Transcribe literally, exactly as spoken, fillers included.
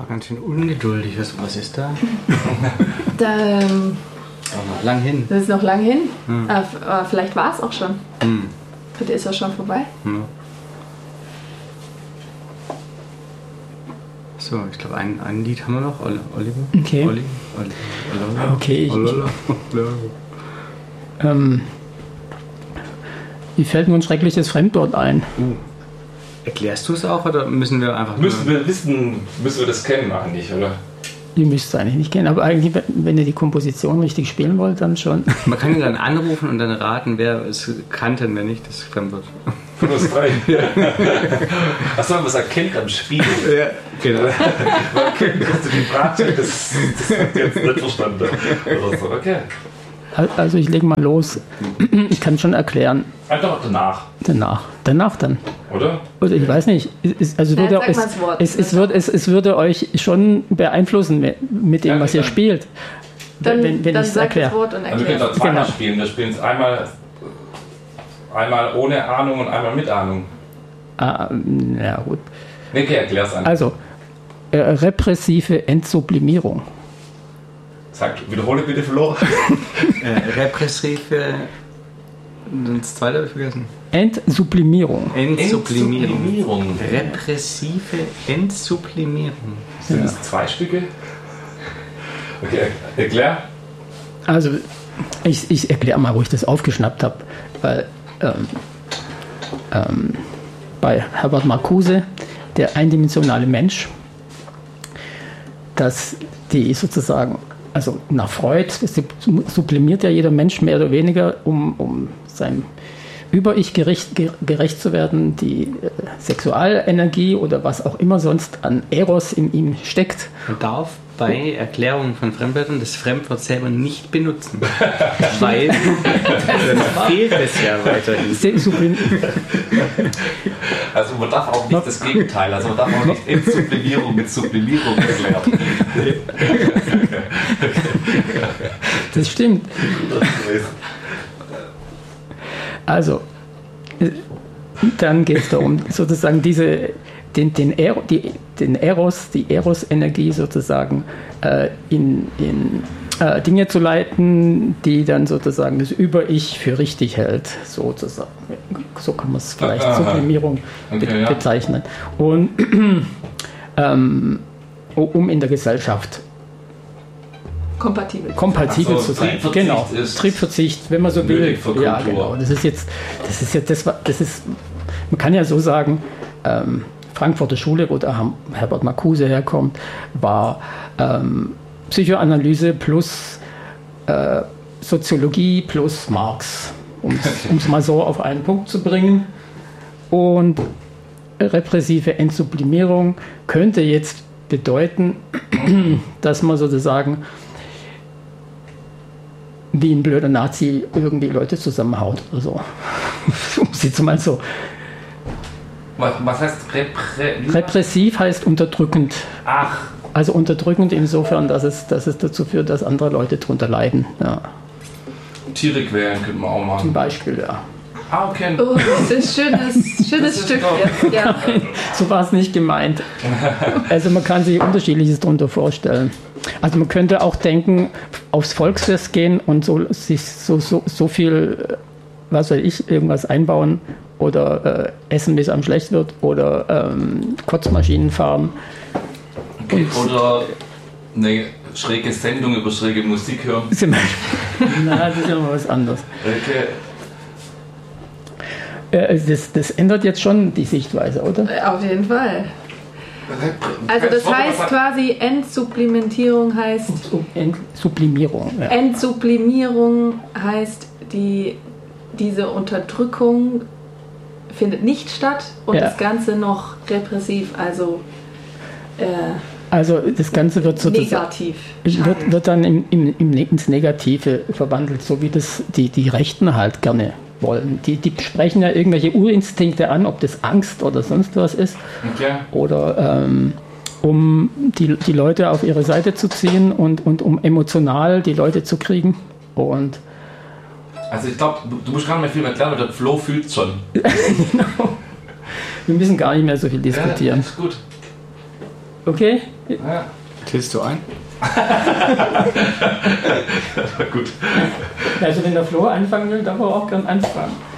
war ganz schön ungeduldig. Was, was ist da? Da, ähm, Oh, noch lang hin. das ist noch lang hin. Hm. Aber, aber vielleicht war es auch schon. Hm. Heute ist er schon vorbei. Ja. So, ich glaube, ein, ein Lied haben wir noch. Oli- Oliver? Okay. Olli? Olli? Olli? Okay, ich- Olala? Ähm, wie fällt mir ein schreckliches Fremdwort ein? Uh. Erklärst du es auch oder müssen wir einfach Müssen nur... wir wissen, müssen wir das kennen eigentlich, oder? Ihr müsst es eigentlich nicht kennen, aber eigentlich, wenn ihr die Komposition richtig spielen wollt, dann schon. Man kann ihn dann anrufen und dann raten, wer es kannte und wer nicht, das Fremdwort. Von uns drei. Achso, man es erkennt am Spiel. Ja, genau. Man erkennt kurz die Bratze, das, das hat jetzt nicht verstanden. Oder so, okay. Also ich lege mal los. Ich kann schon erklären. Einfach danach, Danach. Danach dann. oder? Also ich weiß nicht. Es, also Nein, würde, sag es, mal das Wort. es, es, würde, es, es würde euch schon beeinflussen mit dem, Ja, was ihr dann- spielt. Dann, wenn wenn dann ich es sag erkläre. das Wort und Also wir können es erklär. auch zweimal Genau. spielen. Wir spielen es einmal, einmal ohne Ahnung und einmal mit Ahnung. Ah, ja gut. Nee, okay, erklär's an. Also, äh, repressive Entsublimierung. Sag, wiederhole bitte, Flo. Äh, repressive... Das zweite habe ich vergessen. Entsublimierung. Entsublimierung. Entsublimierung. Repressive Entsublimierung. Sind das zwei Stücke? Okay, erklär. Also, ich, ich erkläre mal, wo ich das aufgeschnappt habe. Weil ähm, ähm, bei Herbert Marcuse, der eindimensionale Mensch, dass die sozusagen, also nach Freud, das sublimiert ja jeder Mensch mehr oder weniger, um, um seinem Über-Ich gerecht, gerecht zu werden, die äh, Sexualenergie oder was auch immer sonst an Eros in ihm steckt. Man darf bei Erklärungen von Fremdwörtern das Fremdwort selber nicht benutzen. Weil dann fehlt es ja weiterhin. Se- sublim- Also man darf auch nicht das Gegenteil, also man darf auch nicht Entsublimierung mit Sublimierung erklären. Das stimmt. Also, äh, dann geht es darum, sozusagen diese, den, den, Ero, die, den Eros, die Eros-Energie sozusagen äh, in, in äh, Dinge zu leiten, die dann sozusagen das Über-Ich für richtig hält, sozusagen. So kann man es vielleicht Aha. Sublimierung be Okay, ja. bezeichnen. Und ähm, um in der Gesellschaft Kompatibel. kompatibel Ach so, zu sein. Triebverzicht Genau, ist Triebverzicht, wenn man so will. nötig für Ja, Kultur. genau. Das ist jetzt, das ist jetzt, das, war- das ist, man kann ja so sagen, ähm, Frankfurter Schule, wo der Ham- Herbert Marcuse herkommt, war ähm, Psychoanalyse plus äh, Soziologie plus Marx, um es mal so auf einen Punkt zu bringen. Und repressive Entsublimierung könnte jetzt bedeuten, dass man sozusagen wie ein blöder Nazi irgendwie Leute zusammenhaut oder so. Um sie jetzt mal so. Was, was heißt Reprä... Repressiv heißt unterdrückend. Ach, Also unterdrückend insofern, dass es, dass es dazu führt, dass andere Leute drunter leiden. Ja, Tiere quälen könnte man auch zum machen. Beispiel, ja. Ah, okay. Oh, das ist ein schönes, schönes Das ist Stück doch- jetzt. Ja. So war es nicht gemeint. Also man kann sich Unterschiedliches darunter vorstellen. Also man könnte auch denken, aufs Volksfest gehen und so, sich so, so, so viel, äh, was weiß ich, irgendwas einbauen oder äh, essen, bis einem schlecht wird oder ähm, Kotzmaschinen fahren. Okay. Oder eine schräge Sendung über schräge Musik hören. Zum Beispiel. Na, das ist ja mal was anderes. Okay. Äh, das, das ändert jetzt schon die Sichtweise, oder? Auf jeden Fall. Also das heißt quasi Entsublimentierung heißt Ent- Sublimierung. Ja. Entsublimierung heißt die diese Unterdrückung findet nicht statt und Ja. das Ganze noch repressiv, also äh, Also das Ganze wird sozusagen negativ. wird, wird dann im, im, im, Ne- ins Negative verwandelt, so wie das die, die Rechten halt gerne wollen. Die, die sprechen ja irgendwelche Urinstinkte an, ob das Angst oder sonst was ist, Okay. oder ähm, um die, die Leute auf ihre Seite zu ziehen und, und um emotional die Leute zu kriegen. Und Also ich glaube, du, du musst gar nicht mehr viel erklären, weil der Flo fühlt schon. wir müssen gar nicht mehr so viel Ja, diskutieren. ist gut. Okay? Ja. Tilst du ein? Gut. Also wenn der Flo anfangen will, darf er auch gern anfangen.